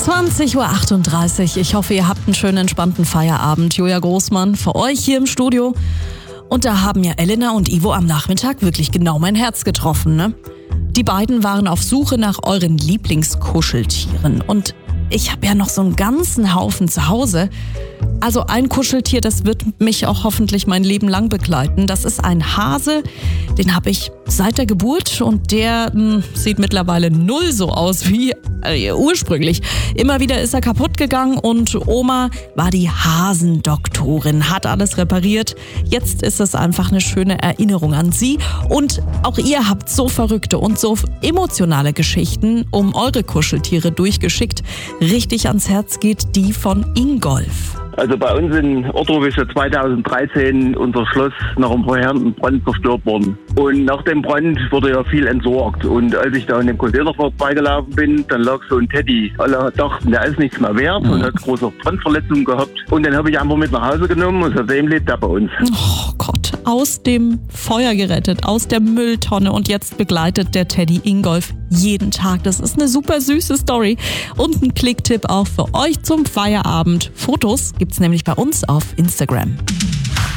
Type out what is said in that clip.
20:38 Uhr. Ich hoffe, ihr habt einen schönen, entspannten Feierabend. Julia Großmann für euch hier im Studio. Und da haben ja Elena und Ivo am Nachmittag wirklich genau mein Herz getroffen, ne? Die beiden waren auf Suche nach euren Lieblingskuscheltieren. Und ich habe ja noch so einen ganzen Haufen zu Hause. Also ein Kuscheltier, das wird mich auch hoffentlich mein Leben lang begleiten. Das ist ein Hase, den habe ich seit der Geburt und der sieht mittlerweile null so aus wie ursprünglich. Immer wieder ist er kaputt gegangen und Oma war die Hasendoktorin, hat alles repariert. Jetzt ist es einfach eine schöne Erinnerung an sie und auch ihr habt so verrückte und so emotionale Geschichten um eure Kuscheltiere durchgeschickt. Richtig ans Herz geht die von Ingolf. Also bei uns in Ottrop ist ja 2013 unser Schloss nach einem verheerenden Brand zerstört worden. Und nach dem Brand wurde ja viel entsorgt. Und als ich da in dem Container vorbeigelaufen bin, dann lag so ein Teddy. Alle dachten, der ist nichts mehr wert und hat große Brandverletzungen gehabt. Und den habe ich einfach mit nach Hause genommen und seitdem lebt er bei uns. Oh Gott, aus dem Feuer gerettet, aus der Mülltonne und jetzt begleitet der Teddy Ingolf jeden Tag. Das ist eine super süße Story und ein Klicktipp auch für euch zum Feierabend. Fotos gibt's nämlich bei uns auf Instagram.